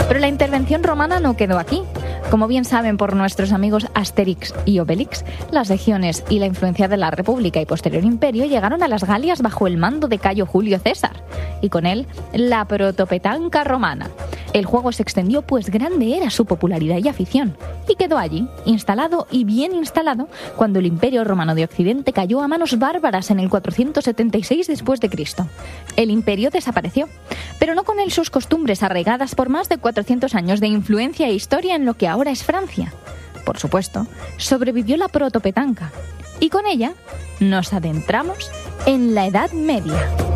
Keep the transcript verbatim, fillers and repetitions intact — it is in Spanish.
Pero la intervención romana no quedó aquí. Como bien saben por nuestros amigos Asterix y Obelix, las legiones y la influencia de la República y posterior imperio llegaron a las Galias bajo el mando de Cayo Julio César, y con él la protopetanca romana. El juego se extendió pues grande era su popularidad y afición, y quedó allí, instalado y bien instalado, cuando el Imperio Romano de Occidente cayó a manos bárbaras en el cuatrocientos setenta y seis después de Cristo. El imperio desapareció, pero no con él sus costumbres arraigadas por más de cuatrocientos años de influencia e historia en lo que ahora es Francia. Por supuesto, sobrevivió la protopetanca, y con ella nos adentramos en la Edad Media.